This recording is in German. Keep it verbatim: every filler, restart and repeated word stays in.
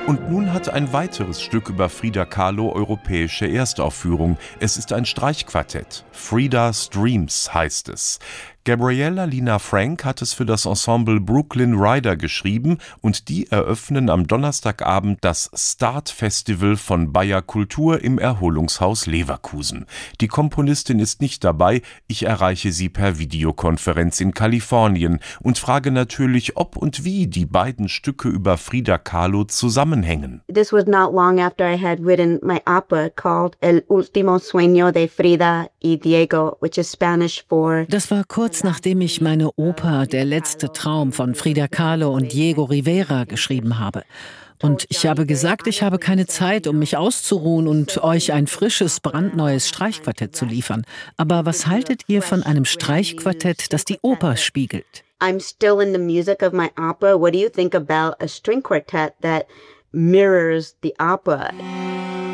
Und nun hat ein weiteres Stück über Frida Kahlo europäische Erstaufführung. Es ist ein Streichquartett. Frida's Dreams heißt es. Gabriella Lina Frank hat es für das Ensemble Brooklyn Rider geschrieben und die eröffnen am Donnerstagabend das Start Festival von Bayer Kultur im Erholungshaus Leverkusen. Die Komponistin ist nicht dabei, ich erreiche sie per Videokonferenz in Kalifornien und frage natürlich, ob und wie die beiden Stücke über Frida Kahlo zusammenhängen. This was not long after I had written my opera called El Último Sueño de Frida y Diego, which is Spanish for... Das war kurz nachdem ich meine Oper Der letzte Traum von Frida Kahlo und Diego Rivera geschrieben habe. Und ich habe gesagt, ich habe keine Zeit, um mich auszuruhen und euch ein frisches, brandneues Streichquartett zu liefern. Aber was haltet ihr von einem Streichquartett, das die Oper spiegelt? I'm still in the music of my opera. What do you think about a string quartet that mirrors the opera?